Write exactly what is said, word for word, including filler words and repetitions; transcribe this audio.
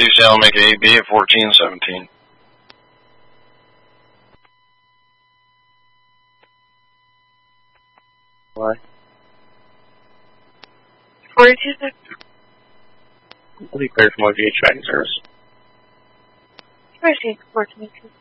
C C L make A B at fourteen seventeen. Why? forty-two seventeen. I'll be cleared from O G H tracking service. Where's he? fourteen.